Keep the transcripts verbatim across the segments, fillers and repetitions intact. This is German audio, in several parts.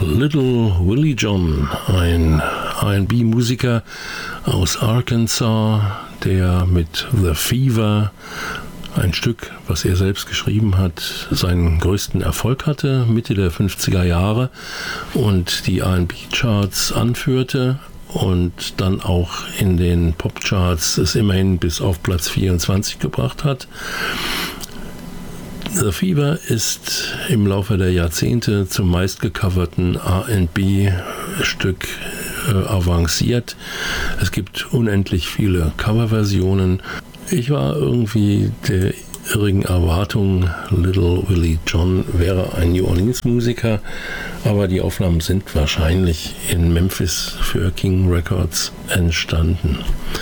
Little Willie John, ein R and B-Musiker aus Arkansas, der mit The Fever, ein Stück, was er selbst geschrieben hat, seinen größten Erfolg hatte, Mitte der fünfziger Jahre, und die R and B-Charts anführte und dann auch in den Pop-Charts es immerhin bis auf Platz vierundzwanzig gebracht hat. The Fever ist im Laufe der Jahrzehnte zum meistgecoverten R and B-Stück äh, avanciert. Es gibt unendlich viele Coverversionen. Ich war irgendwie der irrigen Erwartung, Little Willie John wäre ein New Orleans-Musiker, aber die Aufnahmen sind wahrscheinlich in Memphis für King Records entstanden.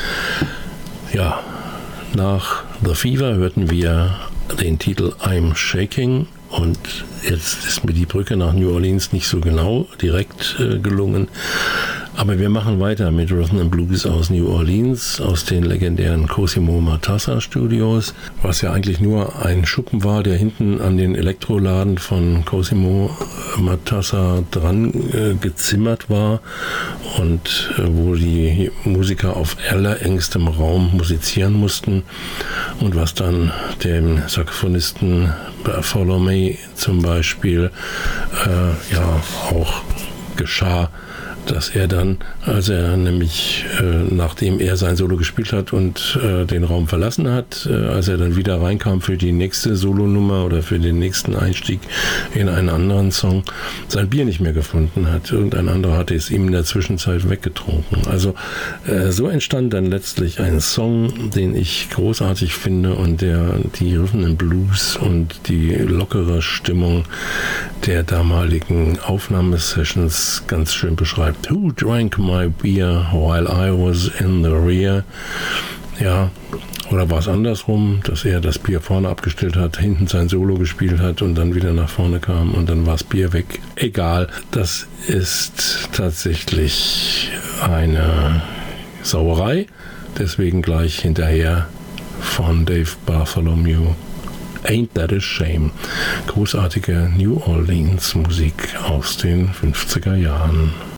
Ja, nach The Fever hörten wir den Titel I'm Shaking, und jetzt ist mir die Brücke nach New Orleans nicht so genau direkt äh, gelungen, aber wir machen weiter mit Rhythm and Blues aus New Orleans, aus den legendären Cosimo Matassa Studios, was ja eigentlich nur ein Schuppen war, der hinten an den Elektroladen von Cosimo Matassa dran äh, gezimmert war und äh, wo die Musiker auf allerengstem Raum musizieren mussten, und was dann dem Saxophonisten Bartholomew zum Beispiel äh, ja auch geschah, dass er dann, als er nämlich, äh, nachdem er sein Solo gespielt hat und äh, den Raum verlassen hat, äh, als er dann wieder reinkam für die nächste Solonummer oder für den nächsten Einstieg in einen anderen Song, sein Bier nicht mehr gefunden hat. Irgendein anderer hatte es ihm in der Zwischenzeit weggetrunken. Also äh, so entstand dann letztlich ein Song, den ich großartig finde und der die Rhythm and Blues und die lockere Stimmung der damaligen Aufnahmesessions ganz schön beschreibt. Who drank my beer while I was in the rear? Ja, oder war es andersrum, dass er das Bier vorne abgestellt hat, hinten sein Solo gespielt hat und dann wieder nach vorne kam und dann war das Bier weg. Egal, das ist tatsächlich eine Sauerei. Deswegen gleich hinterher von Dave Bartholomew. Ain't That a Shame. Großartige New Orleans Musik aus den fünfziger Jahren.